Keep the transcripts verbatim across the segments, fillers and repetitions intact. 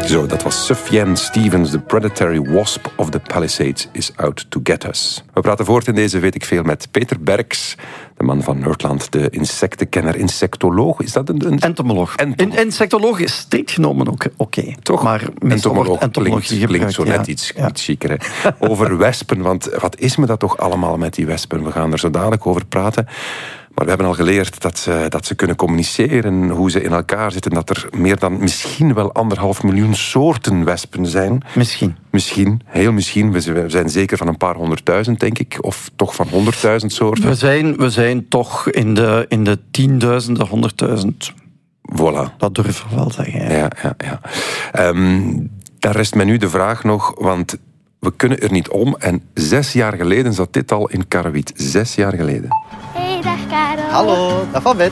Zo, dat was Sufjan Stevens. The predatory wasp of the Palisades is out to get us. We praten voort in deze Weet ik Veel met Peter Berks, de man van Nerdland, de insectenkenner, insectoloog. Is dat een... een... Entomoloog. Entomoloog. Insectoloog is strikt genomen ook oké. Okay. Toch? Maar entomoloog entomologie klinkt, klinkt zo ja. net iets, ja. iets chiquer. Hè? Over wespen, want wat is me dat toch allemaal met die wespen? We gaan er zo dadelijk over praten. Maar we hebben al geleerd dat ze, dat ze kunnen communiceren, hoe ze in elkaar zitten, dat er meer dan misschien wel anderhalf miljoen soorten wespen zijn. Misschien. Misschien, heel misschien. We zijn zeker van een paar honderdduizend, denk ik. Of toch van honderdduizend soorten. We zijn, we zijn toch in de, in de tienduizenden, honderdduizend. Voilà. Dat durven we wel zeggen. Ja, ja, ja. ja. Um, daar rest mij nu de vraag nog, want we kunnen er niet om. En zes jaar geleden zat dit al in Karawiet. Zes jaar geleden. Hey, dag Karel. Hallo, dag van Bert.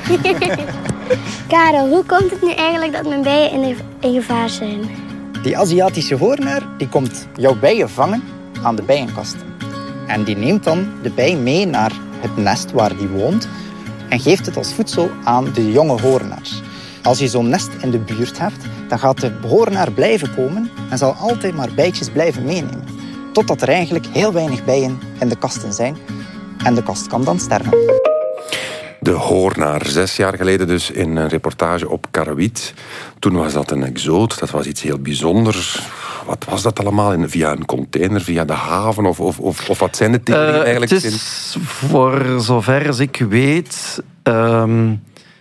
Karel, hoe komt het nu eigenlijk dat mijn bijen in, in gevaar zijn? Die Aziatische hoornaar die komt jouw bijen vangen aan de bijenkast. En die neemt dan de bij mee naar het nest waar die woont en geeft het als voedsel aan de jonge hoornaars. Als je zo'n nest in de buurt hebt, dan gaat de hoornaar blijven komen en zal altijd maar bijtjes blijven meenemen. Totdat er eigenlijk heel weinig bijen in de kasten zijn. En de kast kan dan sterven. De hoornaar, zes jaar geleden dus in een reportage op Karawiet. Toen was dat een exoot, dat was iets heel bijzonders. Wat was dat allemaal? In, via een container, via de haven? Of, of, of, of wat zijn de dingen die uh, eigenlijk... Het is, voor zover als ik weet... Um,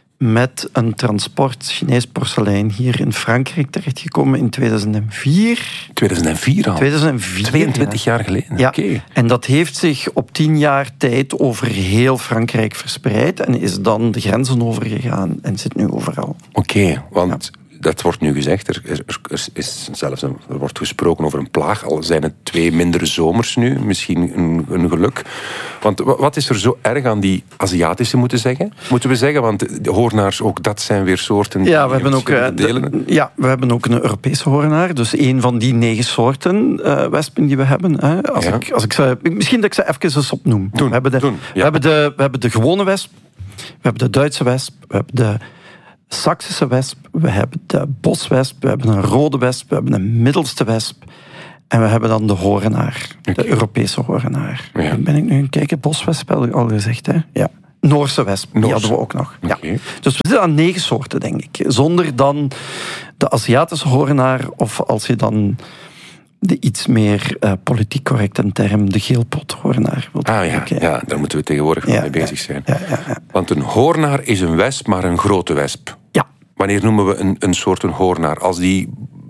met een transport Chinees porselein hier in Frankrijk terechtgekomen in tweeduizend vier. tweeduizend vier al? tweeduizend vier, tweeëntwintig ja. jaar geleden? Ja, okay. En dat heeft zich op tien jaar tijd over heel Frankrijk verspreid en is dan de grenzen overgegaan en zit nu overal. Oké, okay, want... Ja. Dat wordt nu gezegd, er, er, er, is zelfs een, er wordt gesproken over een plaag, al zijn het twee mindere zomers nu, misschien een, een geluk. Want wat is er zo erg aan die Aziatische, moeten zeggen? Moeten we zeggen, want de hoornaars, ook dat zijn weer soorten... Ja, we hebben ook, delen. De, ja, we hebben ook een Europese hoornaar, dus een van die negen soorten uh, wespen die we hebben. Hè. Als ja. ik, als ik ze, misschien dat ik ze even eens opnoem. Doen, we, hebben de, doen, ja. we, hebben de, we hebben de gewone wesp, we hebben de Duitse wesp, we hebben de Saksische wesp, we hebben de boswesp, we hebben een rode wesp, we hebben een middelste wesp en we hebben dan de hoornaar, okay. de Europese hoornaar. Ja. Ben ik nu een kijken, boswesp heb ik al gezegd, hè? Ja. Noorse wesp, Noorse. Die hadden we ook nog. Okay. Ja. Dus we zitten aan negen soorten, denk ik. Zonder dan de Aziatische hoornaar, of als je dan de iets meer uh, politiek correcte term, de geelpothoornaar. Ah ja, okay. ja, daar moeten we tegenwoordig ja, mee bezig zijn. Ja, ja, ja. Want een hoornaar is een wesp, maar een grote wesp. Ja. Wanneer noemen we een, een soort een hoornaar? Als die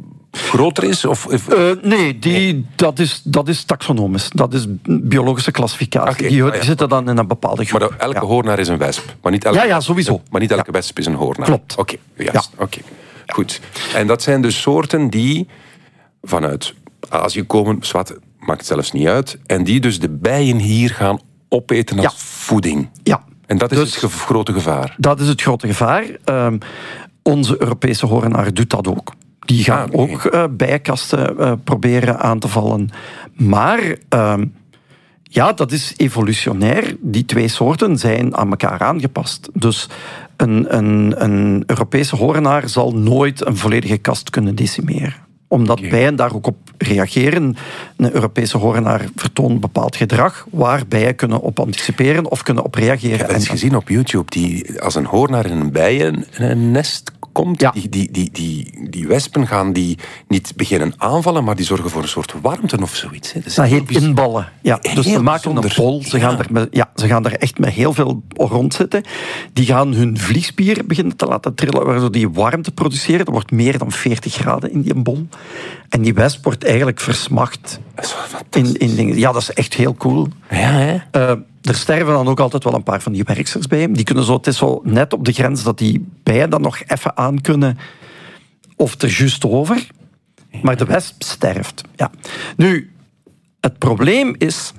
groter is? Of, of... Uh, nee, die, dat, is, dat is taxonomisch. Dat is biologische klassificatie. Okay. Die ah, ja. zitten dan in een bepaalde groep. Maar elke ja. hoornaar is een wesp. Maar niet elke, ja, ja, sowieso. Maar niet elke ja. wesp is een hoornaar. Klopt. Oké, okay, juist. Ja. Okay. Goed. En dat zijn dus soorten die vanuit Azië komen, zwart, maakt zelfs niet uit, en die dus de bijen hier gaan opeten als ja. voeding. Ja. En dat is dus, het ge- grote gevaar. Dat is het grote gevaar. Um, onze Europese hoornaar doet dat ook. Die gaan ah, okay. ook uh, bijenkasten uh, proberen aan te vallen. Maar um, ja, dat is evolutionair. Die twee soorten zijn aan elkaar aangepast. Dus een, een, een Europese hoornaar zal nooit een volledige kast kunnen decimeren. Omdat okay. bijen daar ook op reageren. Een Europese hoornaar vertoont bepaald gedrag waar bijen kunnen op anticiperen of kunnen op reageren. Ik heb eens gezien op YouTube, die, als een hoornaar in een bijennest komt, ja. die, die, die, die, die wespen gaan die niet beginnen aanvallen, maar die zorgen voor een soort warmte of zoiets. Hè. Dat, dat heet inballen. Ja. Dus ze maken bijzonder. een bol. Ze, ja. gaan er met, ja, ze gaan er echt met heel veel rondzitten. Die gaan hun vliegspieren beginnen te laten trillen, waardoor die warmte produceren. Er wordt meer dan veertig graden in die bol. En die wesp wordt eigenlijk versmacht. In, in dingen. Ja, dat is echt heel cool. Ja, hè? Uh, er sterven dan ook altijd wel een paar van die werksters bij hem. Die kunnen zo, het is zo net op de grens dat die bijen dan nog even aan kunnen. Of er juist over. Maar de wesp sterft. Ja. Nu, het probleem is...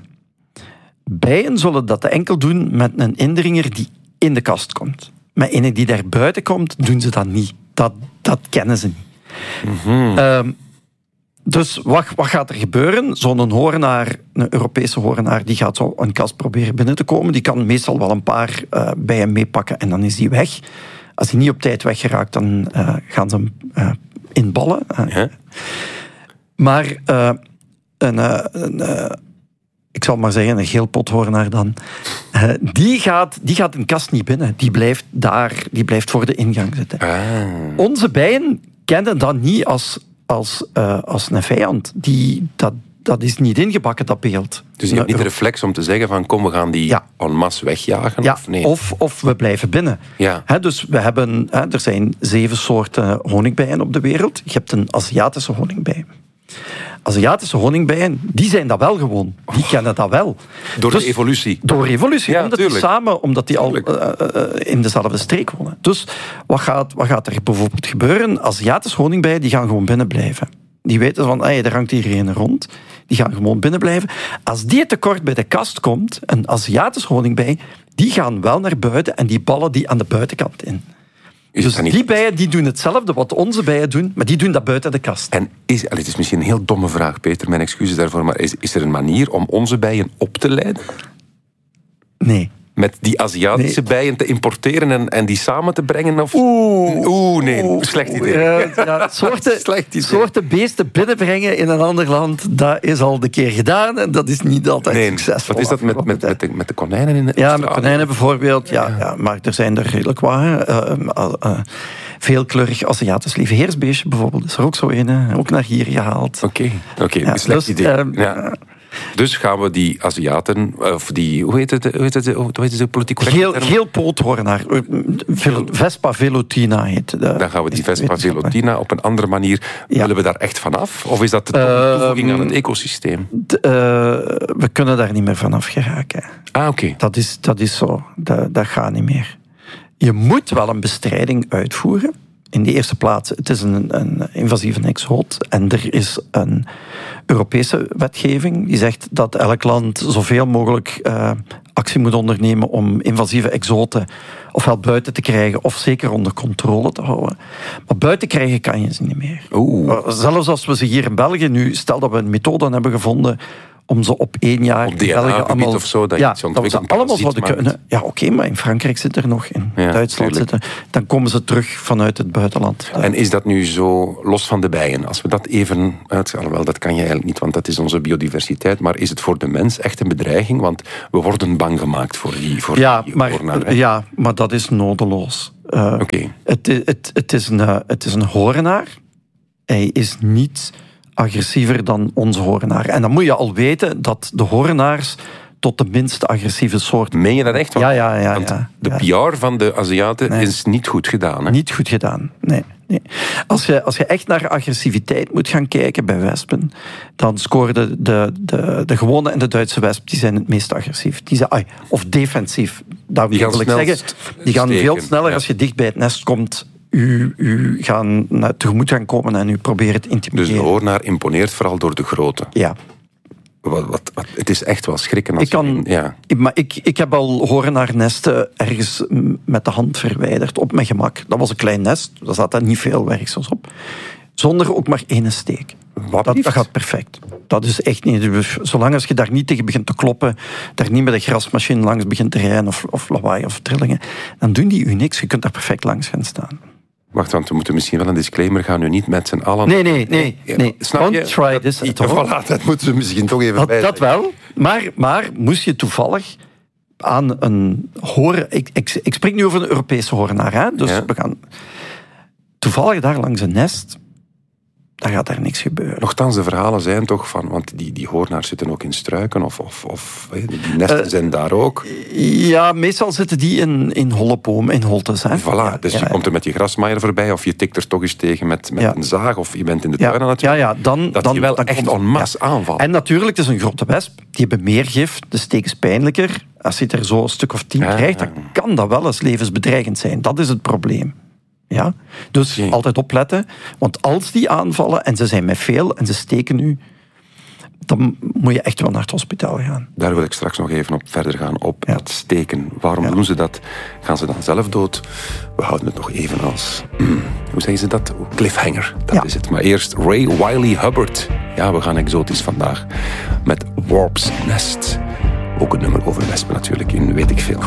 Bijen zullen dat enkel doen met een indringer die in de kast komt. Met een die daar buiten komt, doen ze dat niet. Dat, dat kennen ze niet. Mm-hmm. Um, Dus wat, wat gaat er gebeuren? Zo'n hoornaar, een Europese hoornaar, die gaat zo een kast proberen binnen te komen. Die kan meestal wel een paar uh, bijen meepakken en dan is die weg. Als hij niet op tijd weggeraakt, dan uh, gaan ze hem uh, in ballen. Ja. Maar uh, een, uh, een uh, ik zal maar zeggen, een geelpothoornaar dan, uh, die, gaat, die gaat een kast niet binnen. Die blijft daar, die blijft voor de ingang zitten. Ah. Onze bijen kennen dat niet als, als, uh, als een vijand. Die, dat, dat is niet ingebakken, dat beeld. Dus je hebt niet de reflex om te zeggen van kom, we gaan die ja. en masse wegjagen? Ja, of, nee? of, of we blijven binnen. Ja. He, dus we hebben, he, er zijn zeven soorten honingbijen op de wereld. Je hebt een Aziatische honingbij. Aziatische honingbijen, die zijn dat wel gewoon. Die oh. kennen dat wel. Door dus, de evolutie? Door evolutie, ja, omdat die samen, omdat die al uh, uh, in dezelfde streek wonen. Dus wat gaat, wat gaat er bijvoorbeeld gebeuren? Aziatische honingbijen, die gaan gewoon binnen blijven. Die weten van, hey, er hangt hier een rond. Die gaan gewoon binnen blijven. Als die tekort bij de kast komt, een Aziatische honingbij, die gaan wel naar buiten en die ballen die aan de buitenkant in. Dus die bijen die doen hetzelfde wat onze bijen doen, maar die doen dat buiten de kast. En is, het is misschien een heel domme vraag, Peter, mijn excuses daarvoor, maar is, is er een manier om onze bijen op te leiden? Nee. Met die Aziatische nee. bijen te importeren en, en die samen te brengen? Of? Oeh, Oeh, nee, oeh, slecht idee. Uh, ja, soorten, slecht idee. soorten beesten binnenbrengen in een ander land, dat is al de keer gedaan en dat is niet altijd nee, succesvol. Wat is dat met, met, met, de, met de konijnen in de Ja, met konijnen bijvoorbeeld. Ja, ja. Ja, maar er zijn er redelijk wat. Uh, uh, uh, veelkleurig Aziatisch lieveheersbeestje bijvoorbeeld is er ook zo een. Ook naar hier gehaald. Oké, okay. okay, ja, slecht dus, idee. Uh, ja. Dus gaan we die Aziaten, of die, hoe heet het, hoe heet het, hoe heet het politiek correct? Geel, geelpoothoornaar, Vespa velutina heet. De, Dan gaan we die Vespa velutina op een andere manier, ja. willen we daar echt vanaf? Of is dat de toevoeging uh, aan het ecosysteem? De, uh, we kunnen daar niet meer vanaf geraken. Ah, oké. Okay. Dat is, dat is zo, dat, dat gaat niet meer. Je moet wel een bestrijding uitvoeren. In de eerste plaats, het is een, een invasieve exoot en er is een Europese wetgeving die zegt dat elk land zoveel mogelijk uh, actie moet ondernemen om invasieve exoten ofwel buiten te krijgen of zeker onder controle te houden. Maar buiten krijgen kan je ze niet meer. Oeh. Zelfs als we ze hier in België nu, stel dat we een methode hebben gevonden om ze op één jaar op D N A-gebied of zo, dat ja, je iets dat we allemaal zouden kunnen. Ja, oké, okay, maar in Frankrijk zit er nog, in ja, Duitsland zitten. Dan komen ze terug vanuit het buitenland. En is dat nu zo, los van de bijen, als we dat even uitschalen, wel, dat kan je eigenlijk niet, want dat is onze biodiversiteit, maar is het voor de mens echt een bedreiging? Want we worden bang gemaakt voor die, voor ja, die maar, hoornaar. Ja, maar dat is nodeloos. Uh, oké. Okay. Het, het, het, is een, het is een hoornaar. Hij is niet agressiever dan onze hoornaar. En dan moet je al weten dat de hoornaars tot de minst agressieve soort... Meen je dat echt? Ja, ja, ja. Want ja, de ja. P R van de Aziaten nee. is niet goed gedaan. Hè? Niet goed gedaan, nee. nee. Als, je, als je echt naar agressiviteit moet gaan kijken bij wespen, dan scoren de, de, de, de gewone en de Duitse wesp, die zijn het meest agressief. Die zijn, ai, of defensief, dat wil ik zeggen. Die gaan steken. Veel sneller ja. als je dicht bij het nest komt... U, u gaan naar, tegemoet gaan komen en u proberen te intimideren. Dus de hoornaar imponeert vooral door de grootte. Ja. Wat, wat, wat, het is echt wel schrikken. Als ik, kan, je, ja. ik, maar ik, ik heb al hoornaarnesten ergens met de hand verwijderd, op mijn gemak. Dat was een klein nest, daar zat niet veel werksels op. Zonder ook maar één steek. Dat, dat gaat perfect. Dat is echt niet... Zolang als je daar niet tegen begint te kloppen, daar niet met een grasmachine langs begint te rijden of, of lawaai of trillingen, dan doen die u niks. Je kunt daar perfect langs gaan staan. Wacht, want we moeten misschien wel een disclaimer gaan nu niet met z'n allen... Nee, nee, nee. nee. Snap Don't je? try this at all. Voilà, dat moeten we misschien toch even dat, bij dat wel, maar, maar moest je toevallig aan een horen... Ik, ik, ik spreek nu over een Europese hoornaar, hè? Dus ja. we gaan... Toevallig daar langs een nest... Dan gaat er niks gebeuren. Nochtans, de verhalen zijn toch van... Want die, die hoornaars zitten ook in struiken of... of, of die nesten uh, zijn daar ook. Ja, meestal zitten die in, in holle bomen, in holtes. Hè? Voilà, ja, dus ja, je ja. komt er met je grasmaaier voorbij... of je tikt er toch eens tegen met, met ja. een zaag... of je bent in de tuin ja. aan het... Ja, ja, dan, dat dan, je wel dan echt komt, en masse ja. aanvalt. En natuurlijk, het is een grote wesp. Die hebben meer gif, de steek is pijnlijker. Als je er zo een stuk of tien ja. krijgt... dan kan dat wel eens levensbedreigend zijn. Dat is het probleem. Ja? Dus okay. altijd opletten, want als die aanvallen en ze zijn met veel en ze steken u, dan moet je echt wel naar het hospitaal gaan. Daar wil ik straks nog even op verder gaan, op ja. het steken. Waarom ja. doen ze dat? Gaan ze dan zelf dood? We houden het nog even als, mm, hoe zeggen ze dat? Cliffhanger, dat ja. is het. Maar eerst Ray Wiley Hubbard. Ja, we gaan exotisch vandaag met Warp's Nest. Ook een nummer over wespen natuurlijk, in weet ik veel.